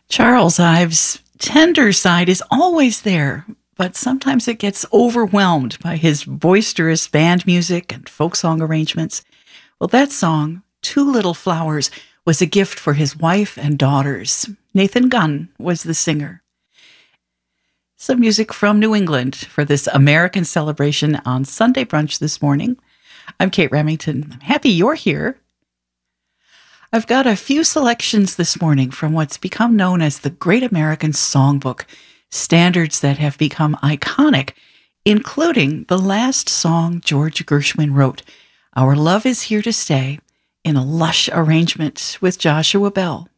Charles Ives' tender side is always there, but sometimes it gets overwhelmed by his boisterous band music and folk song arrangements. Well, that song, Two Little Flowers, was a gift for his wife and daughters. Nathan Gunn was the singer. Some music from New England for this American celebration on Sunday Brunch this morning. I'm Kate Remington. I'm happy you're here. I've got a few selections this morning from what's become known as the Great American Songbook, standards that have become iconic, including the last song George Gershwin wrote, Our Love Is Here to Stay, in a lush arrangement with Joshua Bell.